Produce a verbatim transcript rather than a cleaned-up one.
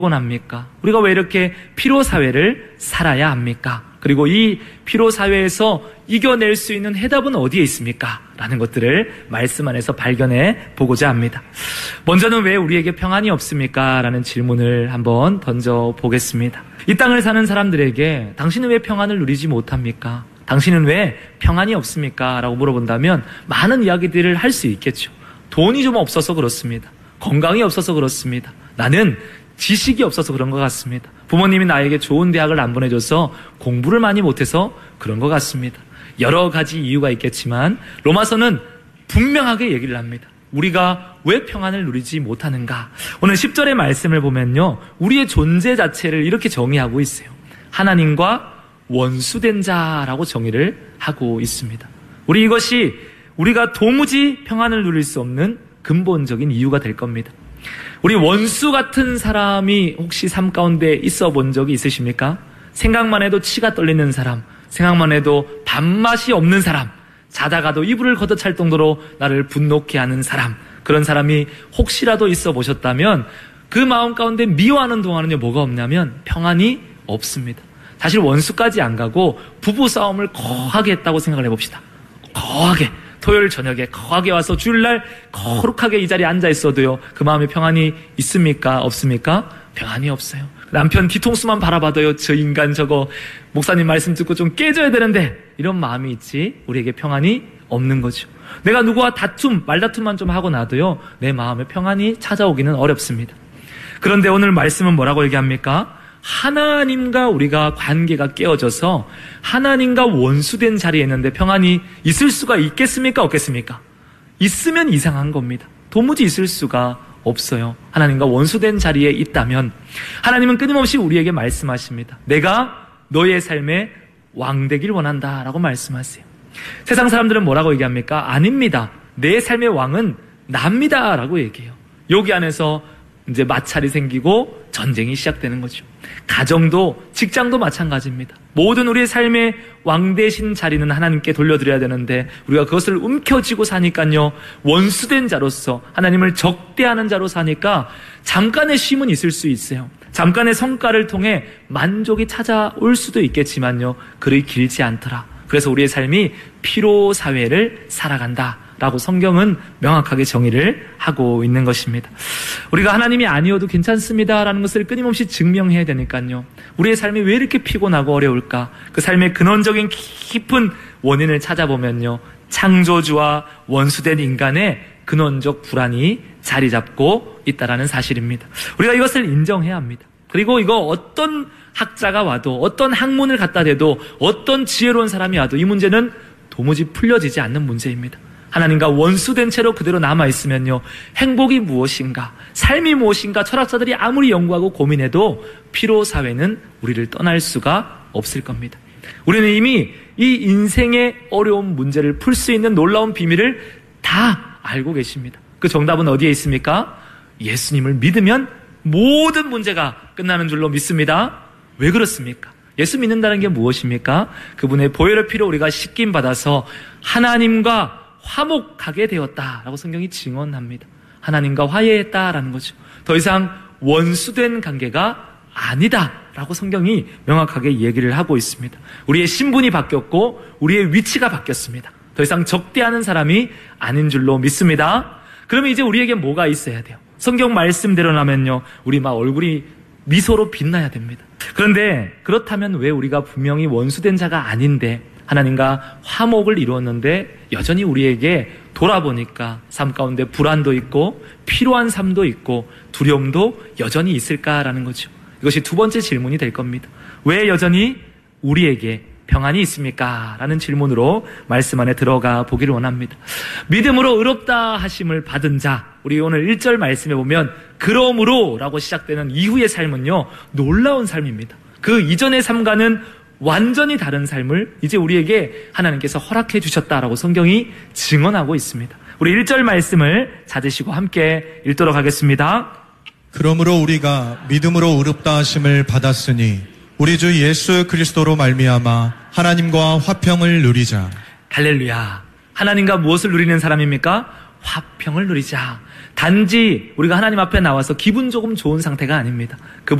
합니까? 우리가 왜 이렇게 피로사회를 살아야 합니까? 그리고 이 피로사회에서 이겨낼 수 있는 해답은 어디에 있습니까? 라는 것들을 말씀 안에서 발견해 보고자 합니다. 먼저는 왜 우리에게 평안이 없습니까? 라는 질문을 한번 던져보겠습니다. 이 땅을 사는 사람들에게 당신은 왜 평안을 누리지 못합니까? 당신은 왜 평안이 없습니까? 라고 물어본다면 많은 이야기들을 할 수 있겠죠. 돈이 좀 없어서 그렇습니다. 건강이 없어서 그렇습니다. 나는 지식이 없어서 그런 것 같습니다. 부모님이 나에게 좋은 대학을 안 보내줘서 공부를 많이 못해서 그런 것 같습니다. 여러 가지 이유가 있겠지만 로마서는 분명하게 얘기를 합니다. 우리가 왜 평안을 누리지 못하는가? 오늘 십 절의 말씀을 보면요, 우리의 존재 자체를 이렇게 정의하고 있어요. 하나님과 원수된 자라고 정의를 하고 있습니다. 우리 이것이 우리가 도무지 평안을 누릴 수 없는 근본적인 이유가 될 겁니다. 우리 원수 같은 사람이 혹시 삶 가운데 있어 본 적이 있으십니까? 생각만 해도 치가 떨리는 사람, 생각만 해도 밥맛이 없는 사람, 자다가도 이불을 걷어찰 정도로 나를 분노케 하는 사람, 그런 사람이 혹시라도 있어 보셨다면 그 마음 가운데 미워하는 동안은요, 뭐가 없냐면 평안이 없습니다. 사실 원수까지 안 가고 부부싸움을 거하게 했다고 생각을 해봅시다. 거하게. 토요일 저녁에 거하게 와서 주일날 거룩하게 이 자리에 앉아 있어도요, 그 마음에 평안이 있습니까? 없습니까? 평안이 없어요. 남편 뒤통수만 바라봐도요, 저 인간 저거 목사님 말씀 듣고 좀 깨져야 되는데, 이런 마음이 있지 우리에게 평안이 없는 거죠. 내가 누구와 다툼, 말다툼만 좀 하고 나도요, 내 마음에 평안이 찾아오기는 어렵습니다. 그런데 오늘 말씀은 뭐라고 얘기합니까? 하나님과 우리가 관계가 깨어져서 하나님과 원수된 자리에 있는데 평안이 있을 수가 있겠습니까? 없겠습니까? 있으면 이상한 겁니다. 도무지 있을 수가 없어요. 하나님과 원수된 자리에 있다면 하나님은 끊임없이 우리에게 말씀하십니다. 내가 너의 삶에 왕 되길 원한다 라고 말씀하세요. 세상 사람들은 뭐라고 얘기합니까? 아닙니다. 내 삶의 왕은 납니다 라고 얘기해요. 여기 안에서 이제 마찰이 생기고 전쟁이 시작되는 거죠. 가정도, 직장도 마찬가지입니다. 모든 우리의 삶의 왕 되신 자리는 하나님께 돌려드려야 되는데 우리가 그것을 움켜쥐고 사니까요, 원수된 자로서 하나님을 적대하는 자로 사니까 잠깐의 쉼은 있을 수 있어요. 잠깐의 성과를 통해 만족이 찾아올 수도 있겠지만요, 그리 길지 않더라. 그래서 우리의 삶이 피로사회를 살아간다 라고 성경은 명확하게 정의를 하고 있는 것입니다. 우리가 하나님이 아니어도 괜찮습니다 라는 것을 끊임없이 증명해야 되니까요, 우리의 삶이 왜 이렇게 피곤하고 어려울까? 그 삶의 근원적인 깊은 원인을 찾아보면요, 창조주와 원수된 인간의 근원적 불안이 자리 잡고 있다라는 사실입니다. 우리가 이것을 인정해야 합니다. 그리고 이거 어떤 학자가 와도, 어떤 학문을 갖다 대도, 어떤 지혜로운 사람이 와도 이 문제는 도무지 풀려지지 않는 문제입니다. 하나님과 원수된 채로 그대로 남아있으면요, 행복이 무엇인가, 삶이 무엇인가 철학자들이 아무리 연구하고 고민해도 피로사회는 우리를 떠날 수가 없을 겁니다. 우리는 이미 이 인생의 어려운 문제를 풀 수 있는 놀라운 비밀을 다 알고 계십니다. 그 정답은 어디에 있습니까? 예수님을 믿으면 모든 문제가 끝나는 줄로 믿습니다. 왜 그렇습니까? 예수 믿는다는 게 무엇입니까? 그분의 보혈의 피로 우리가 씻김 받아서 하나님과 화목하게 되었다라고 성경이 증언합니다. 하나님과 화해했다라는 거죠. 더 이상 원수된 관계가 아니다라고 성경이 명확하게 얘기를 하고 있습니다. 우리의 신분이 바뀌었고 우리의 위치가 바뀌었습니다. 더 이상 적대하는 사람이 아닌 줄로 믿습니다. 그러면 이제 우리에게 뭐가 있어야 돼요? 성경 말씀대로라면요, 우리 막 얼굴이 미소로 빛나야 됩니다. 그런데 그렇다면 왜 우리가 분명히 원수된 자가 아닌데 하나님과 화목을 이루었는데 여전히 우리에게 돌아보니까 삶 가운데 불안도 있고 필요한 삶도 있고 두려움도 여전히 있을까라는 거죠. 이것이 두 번째 질문이 될 겁니다. 왜 여전히 우리에게 평안이 있습니까? 라는 질문으로 말씀 안에 들어가 보기를 원합니다. 믿음으로 의롭다 하심을 받은 자, 우리 오늘 일 절 말씀에 보면 그러므로 라고 시작되는 이후의 삶은요, 놀라운 삶입니다. 그 이전의 삶과는 완전히 다른 삶을 이제 우리에게 하나님께서 허락해 주셨다라고 성경이 증언하고 있습니다. 우리 일 절 말씀을 찾으시고 함께 읽도록 하겠습니다. 그러므로 우리가 믿음으로 의롭다 하심을 받았으니 우리 주 예수 그리스도로 말미암아 하나님과 화평을 누리자. 할렐루야. 하나님과 무엇을 누리는 사람입니까? 화평을 누리자. 단지 우리가 하나님 앞에 나와서 기분 조금 좋은 상태가 아닙니다. 그